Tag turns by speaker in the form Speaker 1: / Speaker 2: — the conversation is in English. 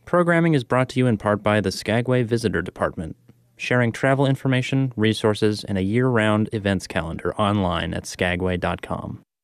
Speaker 1: Programming is brought to you in part by the Skagway Visitor Department, sharing travel information, resources, and a year-round events calendar online at skagway.com.